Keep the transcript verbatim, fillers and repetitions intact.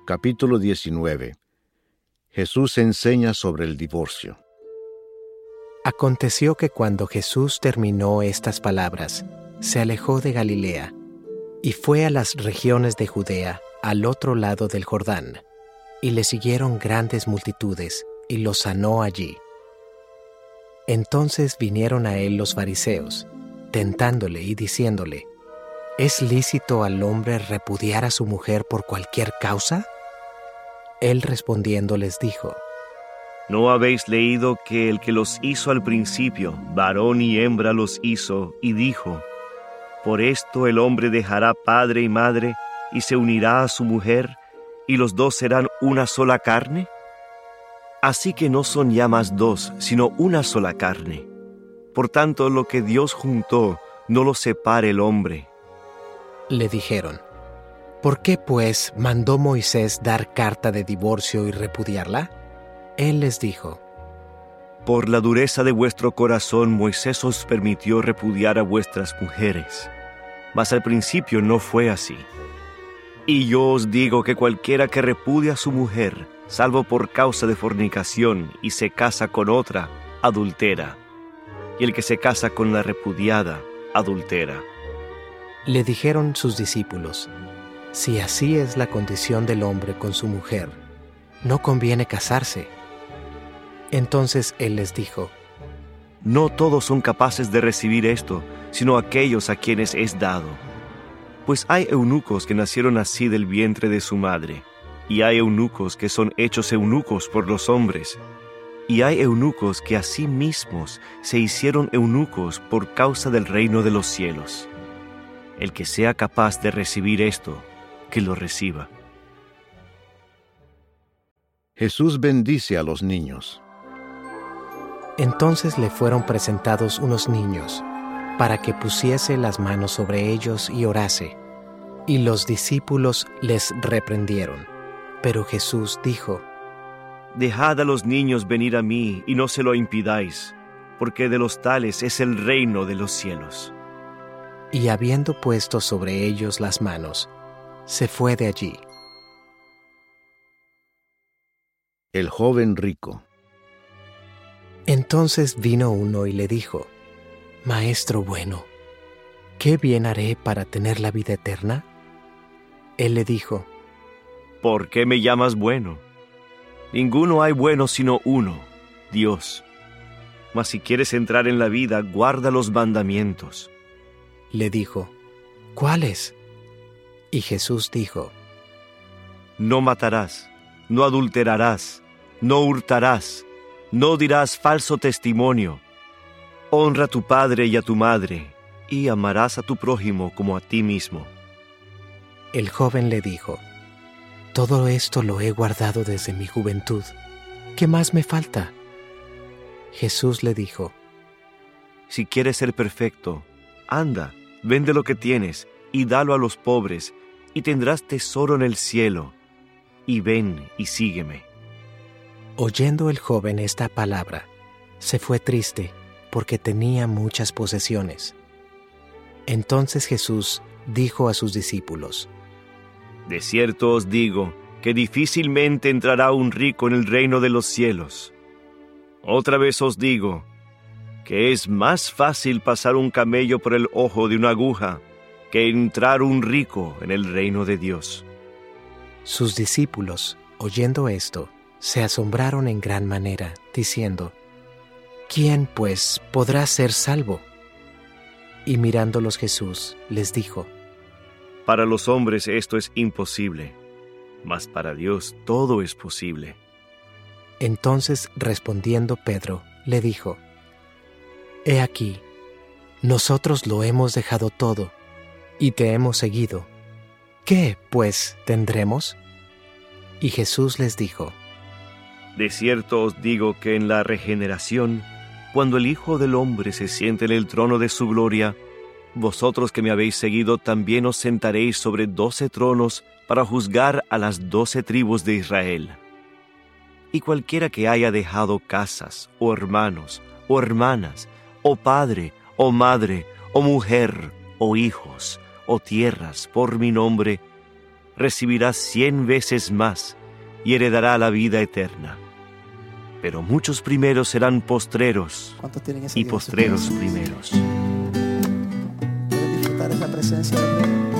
Capítulo diecinueve. Jesús enseña sobre el divorcio. Aconteció que cuando Jesús terminó estas palabras, se alejó de Galilea y fue a las regiones de Judea, al otro lado del Jordán, y le siguieron grandes multitudes, y los sanó allí. Entonces vinieron a él los fariseos, tentándole y diciéndole: ¿Es lícito al hombre repudiar a su mujer por cualquier causa? Él respondiendo les dijo: ¿No habéis leído que el que los hizo al principio, varón y hembra los hizo, y dijo: por esto el hombre dejará padre y madre, y se unirá a su mujer, y los dos serán una sola carne? Así que no son ya más dos, sino una sola carne. Por tanto, lo que Dios juntó, no lo separe el hombre. Le dijeron: ¿por qué, pues, mandó Moisés dar carta de divorcio y repudiarla? Él les dijo: por la dureza de vuestro corazón Moisés os permitió repudiar a vuestras mujeres, mas al principio no fue así. Y yo os digo que cualquiera que repudia a su mujer, salvo por causa de fornicación, y se casa con otra, adultera, y el que se casa con la repudiada, adultera. Le dijeron sus discípulos: si así es la condición del hombre con su mujer, no conviene casarse. Entonces él les dijo: no todos son capaces de recibir esto, sino aquellos a quienes es dado. Pues hay eunucos que nacieron así del vientre de su madre, y hay eunucos que son hechos eunucos por los hombres, y hay eunucos que a sí mismos se hicieron eunucos por causa del reino de los cielos. El que sea capaz de recibir esto, que lo reciba. Jesús bendice a los niños. Entonces le fueron presentados unos niños, para que pusiese las manos sobre ellos y orase. Y los discípulos les reprendieron. Pero Jesús dijo: dejad a los niños venir a mí, y no se lo impidáis, porque de los tales es el reino de los cielos. Y habiendo puesto sobre ellos las manos, se fue de allí. El joven rico. Entonces vino uno y le dijo: Maestro bueno, ¿qué bien haré para tener la vida eterna? Él le dijo: ¿por qué me llamas bueno? Ninguno hay bueno sino uno, Dios. Mas si quieres entrar en la vida, guarda los mandamientos. Le dijo: ¿cuáles? Y Jesús dijo: no matarás, no adulterarás, no hurtarás, no dirás falso testimonio. Honra a tu padre y a tu madre, y amarás a tu prójimo como a ti mismo. El joven le dijo: todo esto lo he guardado desde mi juventud. ¿Qué más me falta? Jesús le dijo: si quieres ser perfecto, anda, vende lo que tienes, y dalo a los pobres, y tendrás tesoro en el cielo. Y ven y sígueme. Oyendo el joven esta palabra, se fue triste, porque tenía muchas posesiones. Entonces Jesús dijo a sus discípulos: de cierto os digo, que difícilmente entrará un rico en el reino de los cielos. Otra vez os digo, que es más fácil pasar un camello por el ojo de una aguja, que entrar un rico en el reino de Dios. Sus discípulos, oyendo esto, se asombraron en gran manera, diciendo: ¿quién, pues, podrá ser salvo? Y mirándolos Jesús, les dijo: para los hombres esto es imposible, mas para Dios todo es posible. Entonces, respondiendo Pedro, le dijo: He aquí, nosotros lo hemos dejado todo, y te hemos seguido. ¿Qué, pues, tendremos? Y Jesús les dijo: de cierto os digo que en la regeneración, cuando el Hijo del Hombre se siente en el trono de su gloria, vosotros que me habéis seguido también os sentaréis sobre doce tronos para juzgar a las doce tribus de Israel. Y cualquiera que haya dejado casas, o hermanos, o hermanas, o padre, o madre, o mujer, o hijos, o tierras por mi nombre, recibirá cien veces más y heredará la vida eterna. Pero muchos primeros serán postreros ¿Cuántos tienen ese y Dios? postreros primeros. ¿Pueden disfrutar esa presencia de Dios?